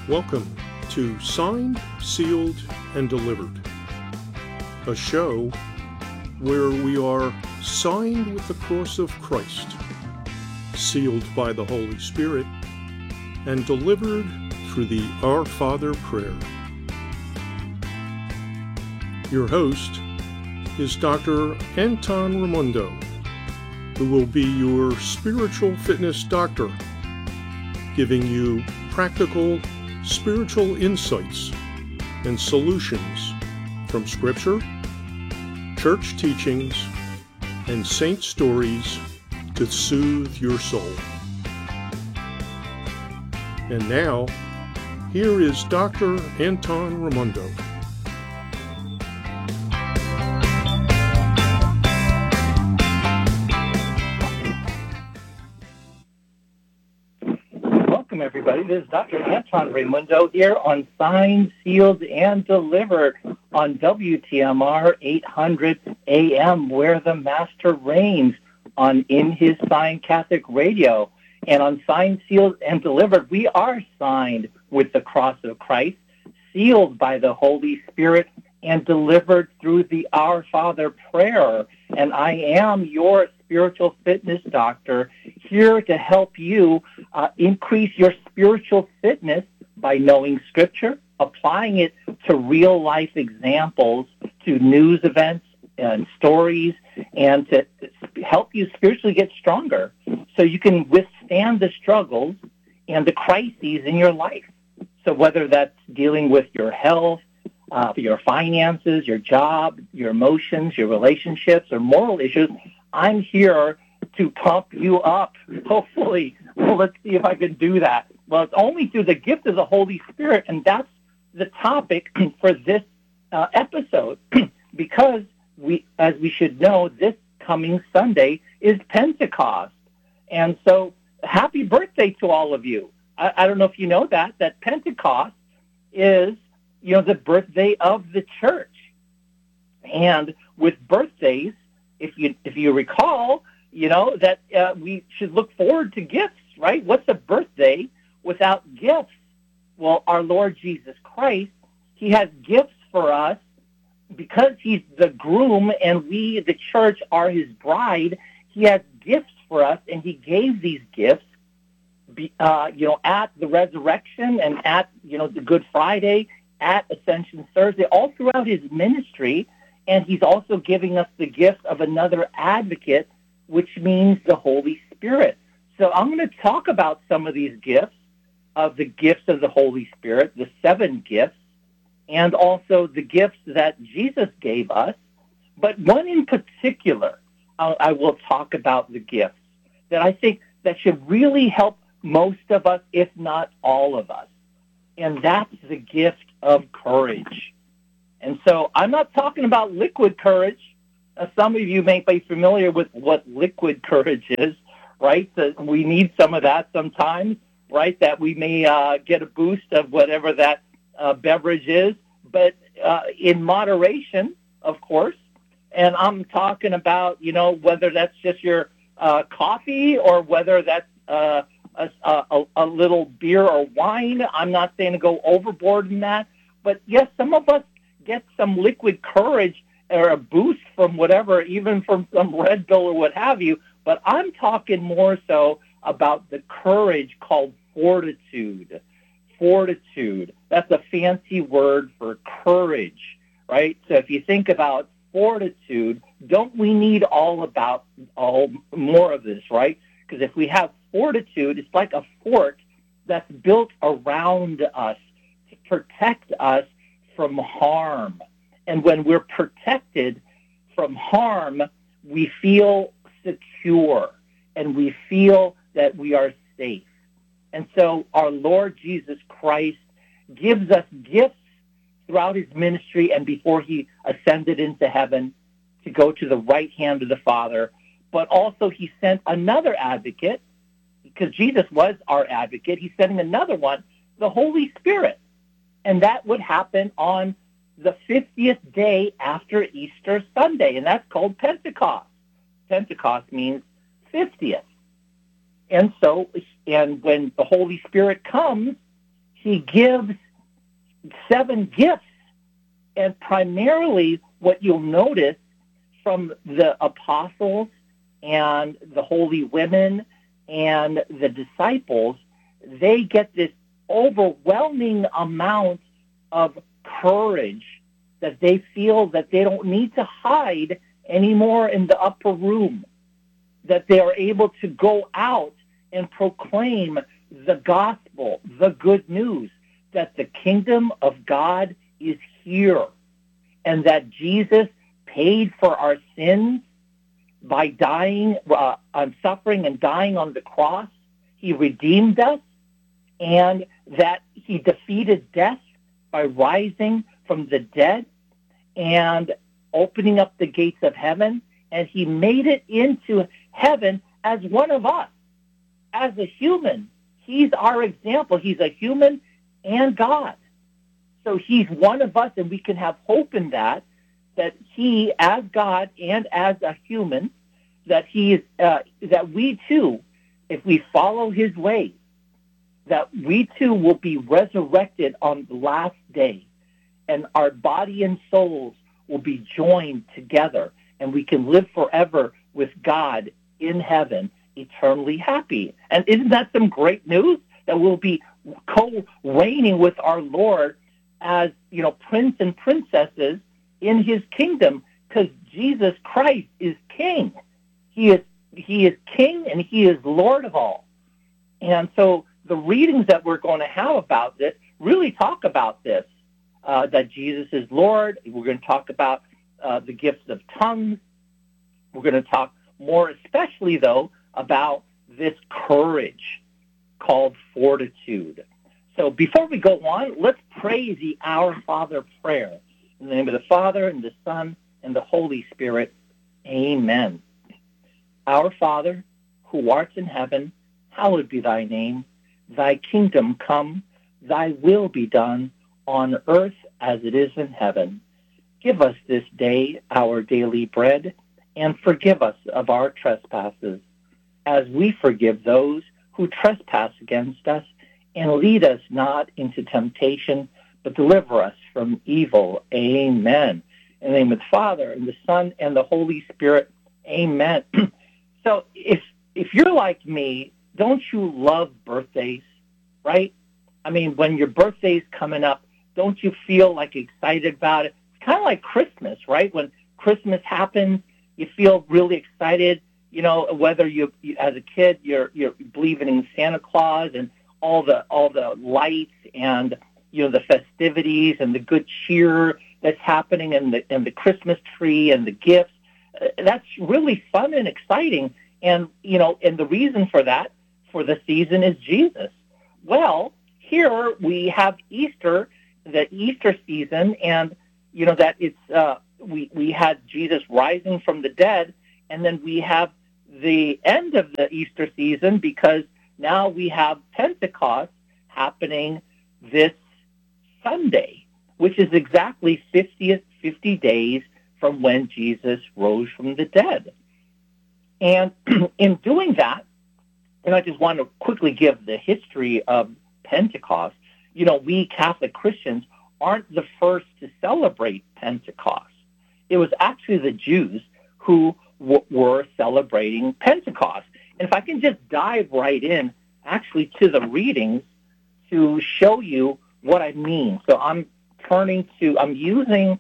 Welcome to Signed, Sealed, and Delivered, a show where we are signed with the cross of Christ, sealed by the Holy Spirit, and delivered through the Our Father prayer. Your host is Dr. Anton Raimondo, who will be your spiritual fitness doctor, giving you practical spiritual insights and solutions from Scripture, church teachings, and saint stories to soothe your soul. And now, here is Dr. Anton Raimondo. Welcome, everybody. This is Dr. Anton Raimondo here on Signed, Sealed, and Delivered on WTMR 800 AM, where the Master reigns, on In His Signed Catholic Radio. And on Signed, Sealed, and Delivered, we are signed with the cross of Christ, sealed by the Holy Spirit, and delivered through the Our Father prayer. And I am your spiritual fitness doctor, here to help you increase your spiritual fitness by knowing Scripture, applying it to real-life examples, to news events and stories, and to help you spiritually get stronger so you can withstand the struggles and the crises in your life. So whether that's dealing with your health, your finances, your job, your emotions, your relationships, or moral issues, I'm here to pump you up, hopefully. Well, let's see if I can do that. Well, it's only through the gift of the Holy Spirit, and that's the topic for this episode, because as we should know, this coming Sunday is Pentecost. And so happy birthday to all of you. I don't know if you know that Pentecost is, the birthday of the church. And with birthdays, if you recall, that we should look forward to gifts, right? What's a birthday without gifts? Well, our Lord Jesus Christ, He has gifts for us because He's the groom and we, the church, are His bride. He has gifts for us, and He gave these gifts, at the resurrection and at, the Good Friday, at Ascension Thursday, all throughout His ministry. And He's also giving us the gift of another advocate, which means the Holy Spirit. So I'm going to talk about some of these gifts, of the gifts of the Holy Spirit, the 7 gifts, and also the gifts that Jesus gave us. But one in particular, I will talk about the gifts that I think that should really help most of us, if not all of us. And that's the gift of courage. And so I'm not talking about liquid courage. Some of you may be familiar with what liquid courage is, right? So we need some of that sometimes, right? That we may get a boost of whatever that beverage is, but in moderation, of course. And I'm talking about, whether that's just your coffee or whether that's a little beer or wine. I'm not saying to go overboard in that. But yes, some of us get some liquid courage or a boost from whatever, even from some Red Bull or what have you. But I'm talking more so about the courage called fortitude. Fortitude. That's a fancy word for courage, right? So if you think about fortitude, don't we need all more of this, right? Because if we have fortitude, it's like a fort that's built around us to protect us from harm. And when we're protected from harm, we feel secure and we feel that we are safe. And so our Lord Jesus Christ gives us gifts throughout His ministry and before He ascended into heaven to go to the right hand of the Father. But also He sent another advocate, because Jesus was our advocate. He's sending another one, the Holy Spirit. And that would happen on the 50th day after Easter Sunday, and that's called Pentecost. Pentecost means 50th. And so, and when the Holy Spirit comes, he gives 7 gifts. And primarily what you'll notice from the apostles and the holy women and the disciples, they get this overwhelming amount of courage that they feel that they don't need to hide anymore in the upper room, that they are able to go out and proclaim the gospel, the good news, that the kingdom of God is here, and that Jesus paid for our sins by dying, suffering and dying on the cross. He redeemed us, and that he defeated death by rising from the dead and opening up the gates of heaven, and he made it into heaven as one of us, as a human. He's our example. He's a human and God. So he's one of us, and we can have hope in that he, as God and as a human, that we too, if we follow his ways, that we too will be resurrected on the last day, and our body and souls will be joined together, and we can live forever with God in heaven, eternally happy. And isn't that some great news? That we'll be co-reigning with our Lord as, prince and princesses in his kingdom, because Jesus Christ is king. He is king, and he is Lord of all. And so the readings that we're going to have about this really talk about this, that Jesus is Lord. We're going to talk about the gifts of tongues. We're going to talk more especially, though, about this courage called fortitude. So before we go on, let's pray the Our Father prayer. In the name of the Father, and the Son, and the Holy Spirit. Amen. Our Father, who art in heaven, hallowed be thy name. Thy kingdom come, thy will be done, on earth as it is in heaven. Give us this day our daily bread, and forgive us of our trespasses, as we forgive those who trespass against us. And lead us not into temptation, but deliver us from evil. Amen. In the name of the Father, and the Son, and the Holy Spirit. Amen. So if you're like me, don't you love birthdays, right? I mean, when your birthday's coming up, don't you feel like excited about it? It's kind of like Christmas, right? When Christmas happens, you feel really excited. Whether you as a kid, you're believing in Santa Claus and all the lights and the festivities and the good cheer that's happening, and the Christmas tree and the gifts. That's really fun and exciting. And and the reason for that, for the season, is Jesus. Well, here we have Easter, the Easter season, and that it's we had Jesus rising from the dead, and then we have the end of the Easter season, because now we have Pentecost happening this Sunday, which is exactly 50 days from when Jesus rose from the dead. And in doing that, and I just want to quickly give the history of Pentecost. We Catholic Christians aren't the first to celebrate Pentecost. It was actually the Jews who were celebrating Pentecost. And if I can just dive right in, actually, to the readings to show you what I mean. So I'm using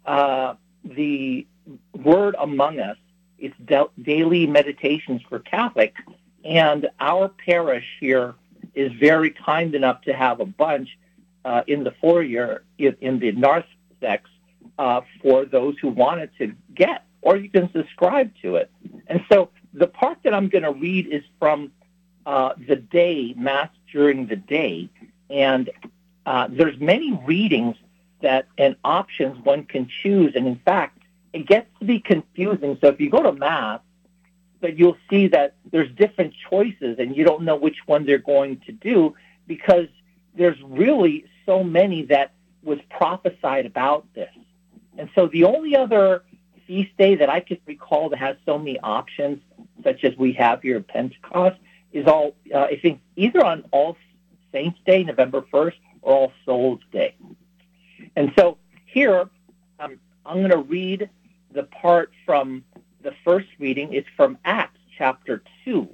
the Word Among Us. It's daily meditations for Catholics, and our parish here is very kind enough to have a bunch in the foyer in the narthex for those who wanted to get, or you can subscribe to it. And so the part that I'm going to read is from the day, Mass during the day, and there's many readings and options one can choose, and in fact, it gets to be confusing. So if you go to Mass, that you'll see that there's different choices, and you don't know which one they're going to do, because there's really so many that was prophesied about this. And so the only other feast day that I could recall that has so many options, such as we have here at Pentecost, is I think either on All Saints Day, November 1st, or All Souls Day. And so here, I'm going to read the part from the first reading. It's from Acts chapter 2.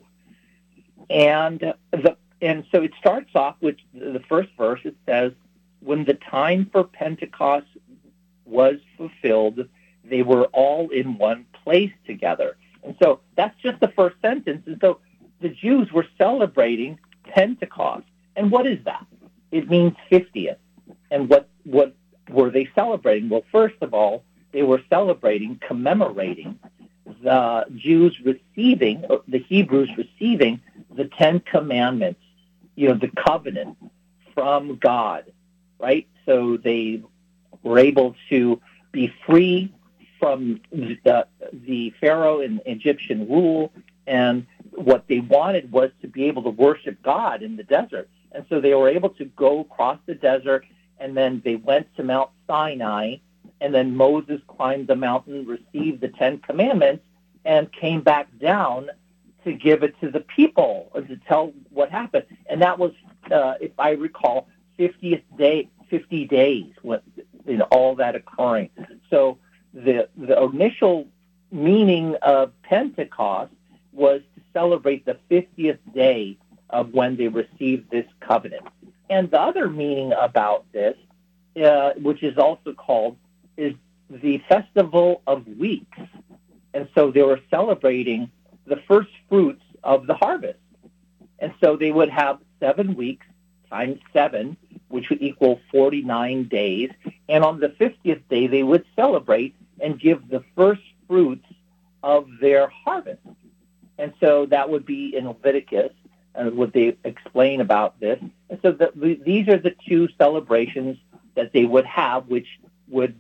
And so it starts off with the first verse. It says, when the time for Pentecost was fulfilled, they were all in one place together. And so that's just the first sentence. And so the Jews were celebrating Pentecost. And what is that? It means 50th. And what were they celebrating? Well, first of all, they were commemorating the Jews receiving, or the Hebrews receiving the Ten Commandments, the covenant from God, right? So they were able to be free from the Pharaoh and Egyptian rule, and what they wanted was to be able to worship God in the desert. And so they were able to go across the desert, and then they went to Mount Sinai, and then Moses climbed the mountain, received the Ten Commandments, and came back down to give it to the people, to tell what happened. And that was, if I recall, 50 days, with all that occurring. So the initial meaning of Pentecost was to celebrate the 50th day of when they received this covenant. And the other meaning about this, which is also called, is the Festival of Weeks. And so they were celebrating the first fruits of the harvest. And so they would have 7 weeks times 7, which would equal 49 days. And on the 50th day, they would celebrate and give the first fruits of their harvest. And so that would be in Leviticus, what they explain about this. And so these are the two celebrations that they would have, which would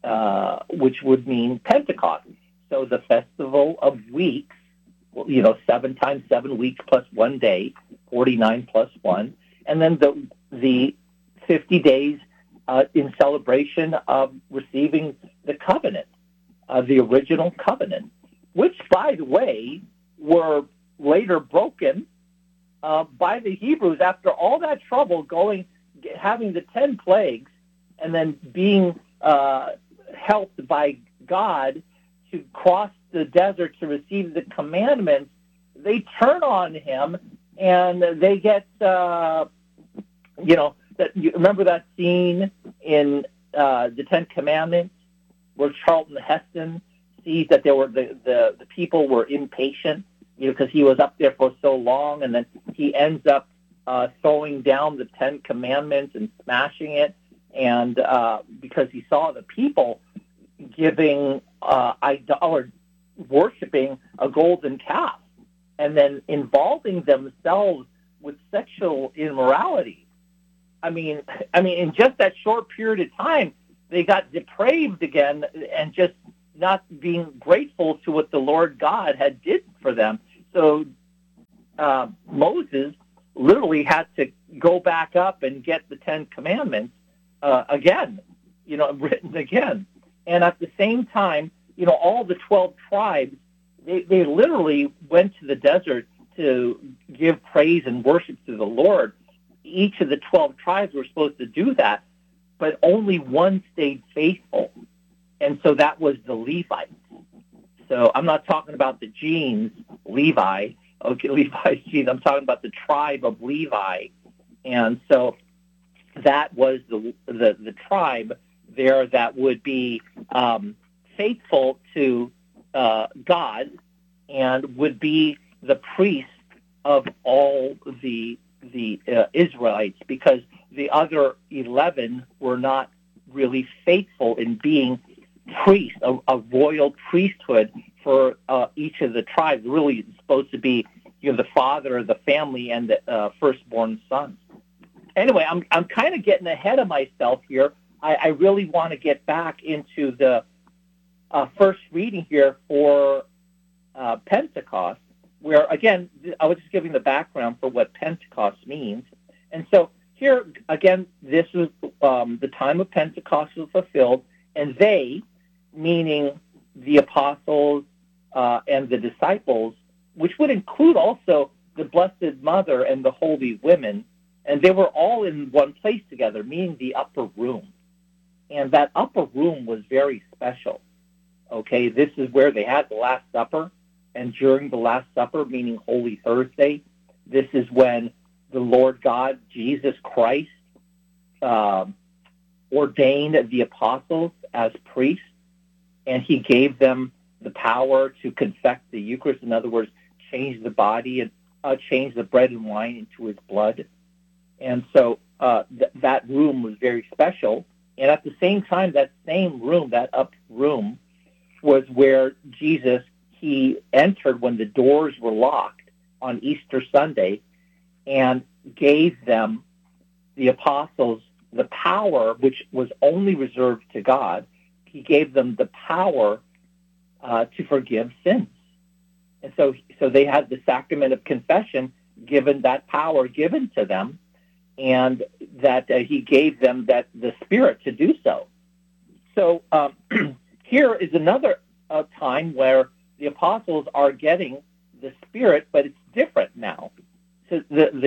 mean Pentecost. So the Festival of Weeks, 7 times 7 weeks plus 1 day, 49 plus 1. And then the 50 days in celebration of receiving the covenant, the original covenant, which, by the way, were later broken by the Hebrews after all that trouble having the 10 plagues and then being helped by God to cross the desert to receive the commandments. They turn on him and they get, you remember that scene in the Ten Commandments where Charlton Heston sees that the people were impatient, because he was up there for so long, and then he ends up throwing down the Ten Commandments and smashing it, and because he saw the people giving or worshiping a golden calf, and then involving themselves with sexual immorality. I mean, in just that short period of time, they got depraved again, and just not being grateful to what the Lord God had did for them. So Moses literally had to go back up and get the Ten Commandments again, written again. And at the same time, all the 12 tribes, they literally went to the desert to give praise and worship to the Lord. Each of the 12 tribes were supposed to do that, but only one stayed faithful. And so that was the Levites. So I'm not talking about the genes, Levi, Levi's genes. I'm talking about the tribe of Levi. And so that was the tribe there that would be faithful to God and would be the priest of all the Israelites, because the other 11 were not really faithful in being priests, a royal priesthood for each of the tribes. Really supposed to be the father of the family and the firstborn sons. Anyway, I'm kind of getting ahead of myself here. I really want to get back into the first reading here for Pentecost, where, again, I was just giving the background for what Pentecost means. And so here, again, this is the time of Pentecost was fulfilled, and they, meaning the apostles and the disciples, which would include also the Blessed Mother and the holy women, And they were all in one place together, meaning the upper room. And that upper room was very special. Okay, this is where they had the Last Supper. And during the Last Supper, meaning Holy Thursday, this is when the Lord God, Jesus Christ, ordained the apostles as priests, and he gave them the power to confect the Eucharist. In other words, change the body and change the bread and wine into his blood. And so that room was very special. And at the same time, that same room, that up room, was where Jesus, he entered when the doors were locked on Easter Sunday and gave them, the apostles, the power, which was only reserved to God. He gave them the power to forgive sins. And so they had the sacrament of confession, given that power given to them, and that he gave them the Spirit to do so. So here is another time where the apostles are getting the Spirit, but it's different now. So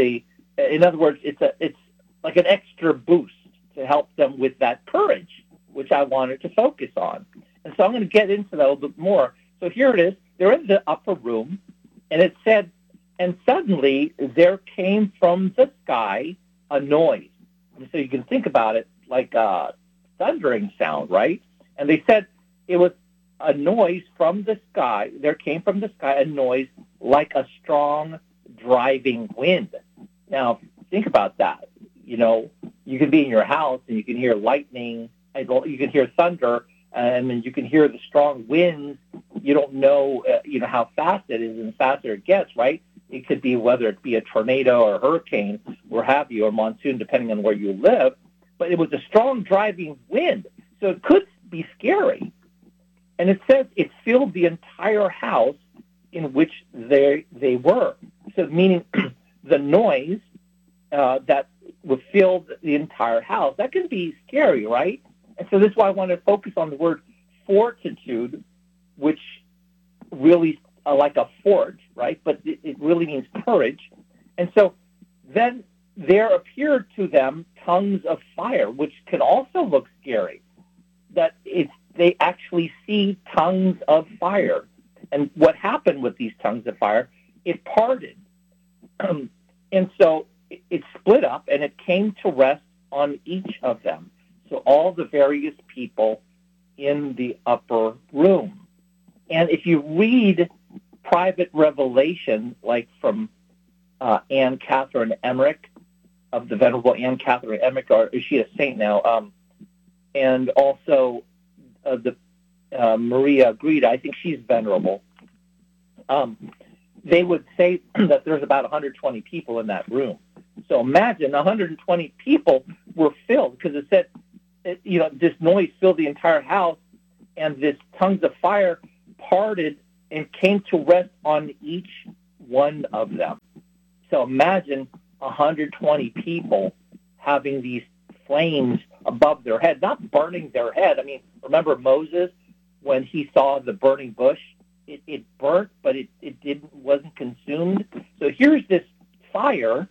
in other words, it's like an extra boost to help them with that courage, which I wanted to focus on. And so I'm going to get into that a little bit more. So here it is. They're in the upper room, and it said, and suddenly there came from the sky a noise. And so you can think about it like a thundering sound, right? And they said it was a noise from the sky. There came from the sky a noise like a strong driving wind. Now, think about that. You know, you can be in your house and you can hear lightning, you can hear thunder, and then you can hear the strong winds. You don't know, how fast it is, and the faster it gets, right? It could be whether it be a tornado or a hurricane, or have you, or monsoon, depending on where you live. But it was a strong driving wind, so it could be scary. And it says it filled the entire house in which they were. So meaning the noise that would fill the entire house. That can be scary, right? And so this is why I want to focus on the word fortitude, which really like a fort, right? But it really means courage. And so then there appeared to them tongues of fire, which can also look scary. That they actually see tongues of fire. And what happened with these tongues of fire? It parted. And so it split up, and it came to rest on each of them. So all the various people in the upper room. And if you read private revelation, like from Anne Catherine Emmerich, of the Venerable Anne Catherine Emmerich, or is she a saint now? And also the Maria Grida, I think she's venerable. They would say that there's about 120 people in that room. So imagine 120 people were filled, because it said, this noise filled the entire house, and this tongues of fire parted and came to rest on each one of them. So imagine 120 people having these flames above their head, not burning their head. I mean, remember Moses, when he saw the burning bush? It burnt, but it wasn't consumed. So here's this fire,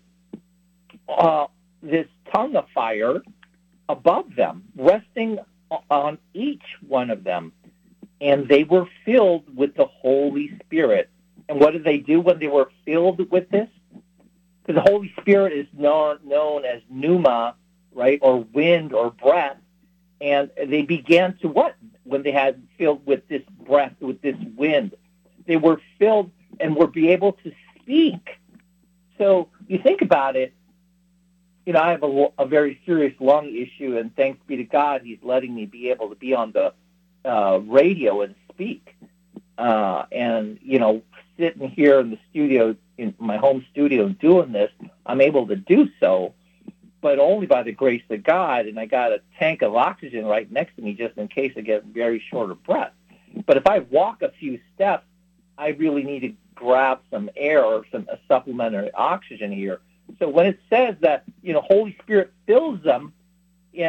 this tongue of fire above them, resting on each one of them. And they were filled with the Holy Spirit. And what did they do when they were filled with this? Because the Holy Spirit is known as pneuma, right, or wind or breath. And they began to what? When they had filled with this breath, with this wind, they were filled and were be able to speak. So you think about it, I have a very serious lung issue, and thanks be to God, he's letting me be able to be on the radio and speak. And, sitting here in the studio, in my home studio, doing this, I'm able to do so, but only by the grace of God. And I got a tank of oxygen right next to me just in case I get very short of breath. But if I walk a few steps, I really need to grab some air or some supplementary oxygen here. So when it says that, Holy Spirit fills them, he's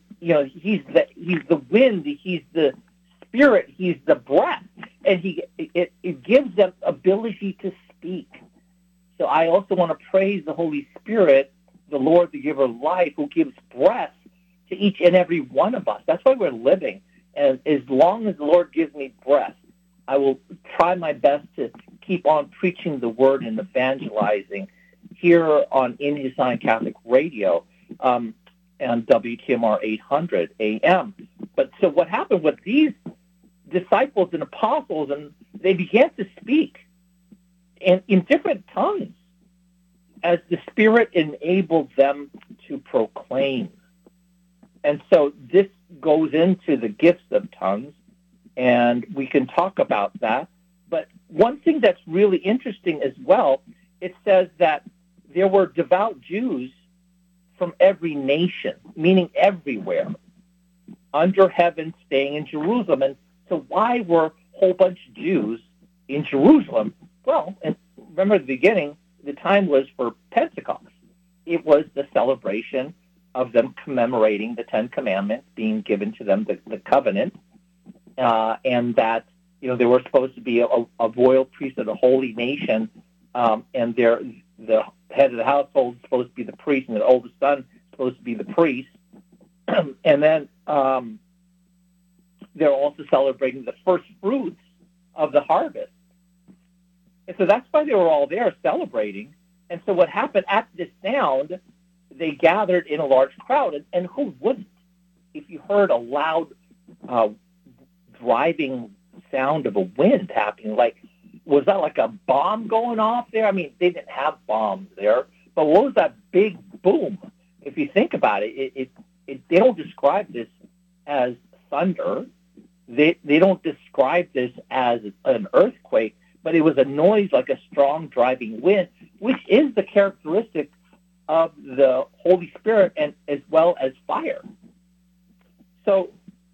the wind, he's the Spirit, he's the breath, and it gives them ability to speak. So I also want to praise the Holy Spirit the Lord, the giver of life, who gives breath to each and every one of us. That's why we're living. And as long as the Lord gives me breath, I will try my best to keep on preaching the word and evangelizing here on In His Zion Catholic Radio and WTMR 800 AM. But so what happened with these disciples and apostles, and they began to speak in different tongues as the Spirit enabled them to proclaim. And so this goes into the gifts of tongues, and we can talk about that. But one thing that's really interesting as well, it says that there were devout Jews from every nation, meaning everywhere, under heaven, staying in Jerusalem. And so why were a whole bunch of Jews in Jerusalem? Well, and remember at the beginning, the time was for Pentecost. It was the celebration of them commemorating the Ten Commandments being given to them, the covenant, and that they were supposed to be a royal priesthood, a holy nation, and the head of the household is supposed to be the priest, and the oldest son is supposed to be the priest. And then they're also celebrating the first fruits of the harvest. And so that's why they were all there celebrating. And so what happened at this sound, they gathered in a large crowd. And who wouldn't? If you heard a loud driving sound of a wind happening, was that like a bomb going off there? I mean, they didn't have bombs there, but what was that big boom? If you think about it, they don't describe this as thunder. They don't describe this as an earthquake, but it was a noise like a strong driving wind, which is the characteristic of the Holy Spirit and as well as fire. So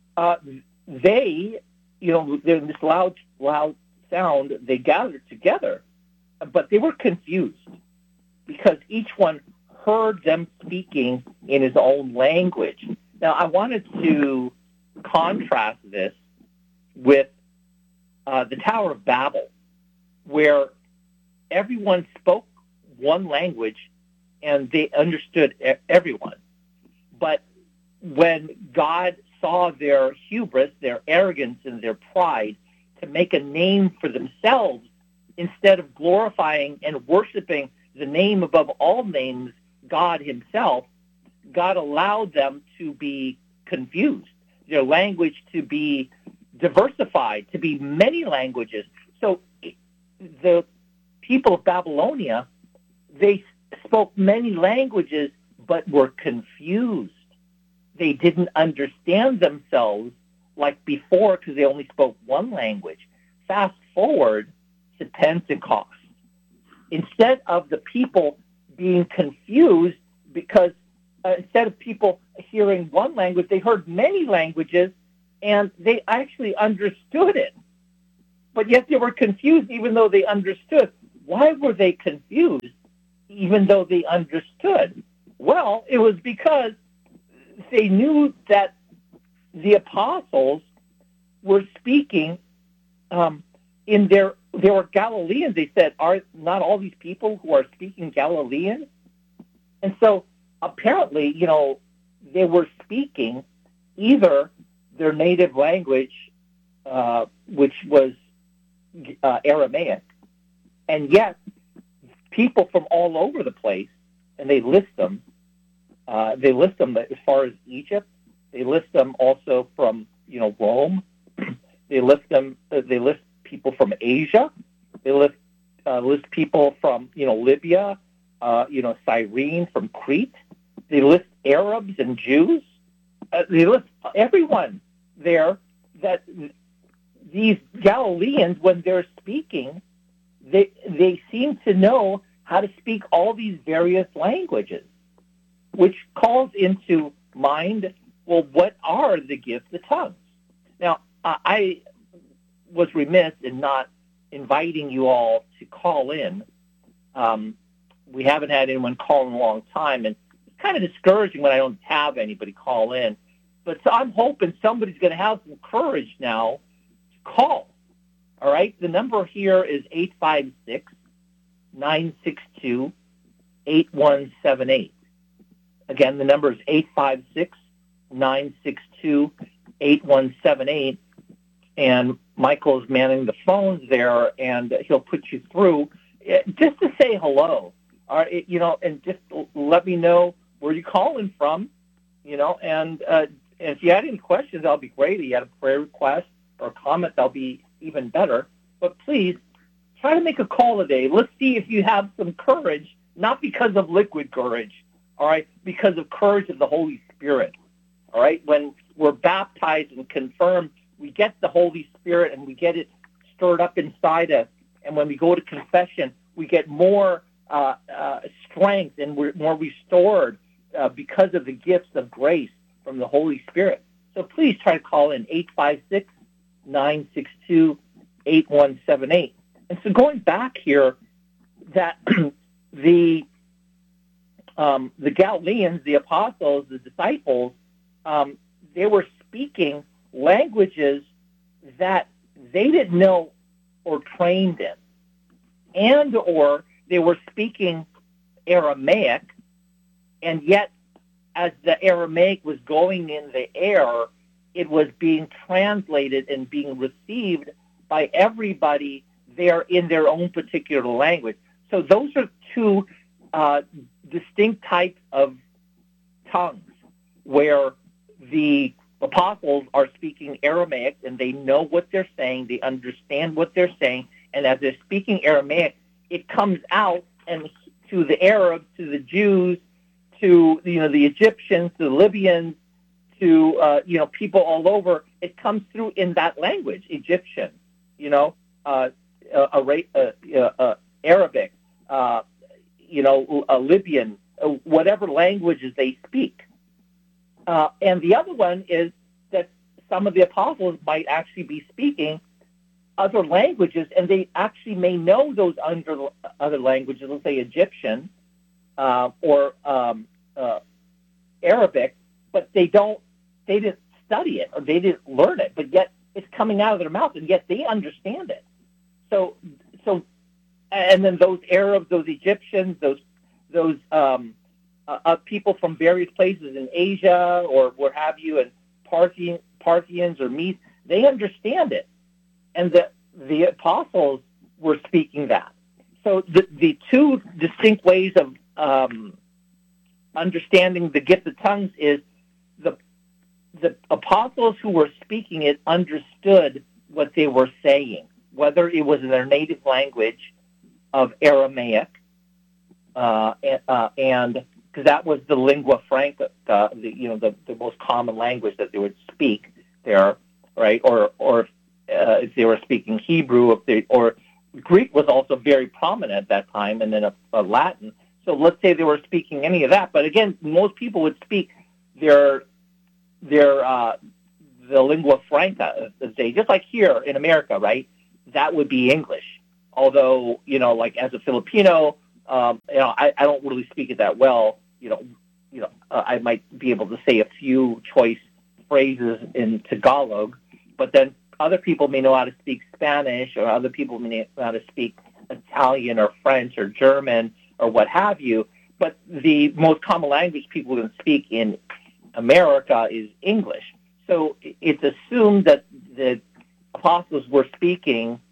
they, in this loud sound, they gathered together, but they were confused because each one heard them speaking in his own language. Now, I wanted to contrast this with the Tower of Babel, where everyone spoke one language and they understood everyone. But when God saw their hubris, their arrogance, and their pride to make a name for themselves, instead of glorifying and worshiping the name above all names, God himself, God allowed them to be confused, their language to be diversified, to be many languages. So the people of Babylonia, they spoke many languages but were confused. They didn't understand themselves like before because they only spoke one language. Fast forward to Pentecost. Instead of the people being confused because instead of people hearing one language, they heard many languages and they actually understood it. But yet they were confused even though they understood. Why were they confused even though they understood? Well, it was because they knew that the apostles were speaking they were Galileans. They said, are not all these people who are speaking Galilean? And so apparently, they were speaking either their native language, which was Aramaic, and yet people from all over the place, and they list them as far as Egypt. They list them also from, Rome. They list people from Asia. They list people from, Libya, Cyrene, from Crete. They list Arabs and Jews. They list everyone there. That these Galileans, when they're speaking, they seem to know how to speak all these various languages, which calls into mind, well, what are the gifts of tongues? Now, I was remiss in not inviting you all to call in. We haven't had anyone call in a long time, and it's kind of discouraging when I don't have anybody call in. But so I'm hoping somebody's going to have some courage now to call. All right? The number here is 856-962-8178. Again, the number is 856-962-8178, and Michael's manning the phones there, and he'll put you through just to say hello, and just let me know where you're calling from, and if you had any questions, that'll be great. If you had a prayer request or a comment, that'll be even better. But please, try to make a call today. Let's see if you have some courage, not because of liquid courage, all right, because of courage of the Holy Spirit, all right? When we're baptized and confirmed, we get the Holy Spirit and we get it stirred up inside us. And when we go to confession, we get more strength and we're more restored because of the gifts of grace from the Holy Spirit. So please try to call in 856-962-8178. And so going back here, that the Galileans, the apostles, the disciples, they were speaking languages that they didn't know or trained in, and or they were speaking Aramaic, and yet as the Aramaic was going in the air, it was being translated and being received by everybody there in their own particular language. So those are two distinct types of tongues, where the apostles are speaking Aramaic and they know what they're saying, they understand what they're saying, and as they're speaking Aramaic, it comes out and to the Arabs, to the Jews, to the Egyptians, to the Libyans, to people all over. It comes through in that language: Egyptian, Arabic, Libyan, whatever languages they speak. And the other one is that some of the apostles might actually be speaking other languages, and they actually may know those other languages, let's say Egyptian or Arabic, but they didn't study it or they didn't learn it, but yet it's coming out of their mouth, and yet they understand it. So, and then those Arabs, those Egyptians, those people from various places in Asia or what have you, and Parthians or Medes, they understand it, and the apostles were speaking that. So the two distinct ways of understanding the gift of tongues is the apostles who were speaking it understood what they were saying, whether it was in their native language of Aramaic, and because that was the lingua franca, the most common language that they would speak there, right? Or if they were speaking Hebrew, or Greek was also very prominent at that time, and then a Latin. So let's say they were speaking any of that, but again, most people would speak the lingua franca, just like here in America, right? That would be English. Although, like as a Filipino, I don't really speak it that well. I might be able to say a few choice phrases in Tagalog, but then other people may know how to speak Spanish, or other people may know how to speak Italian or French or German or what have you. But the most common language people can speak in America is English. So it's assumed that the apostles were speaking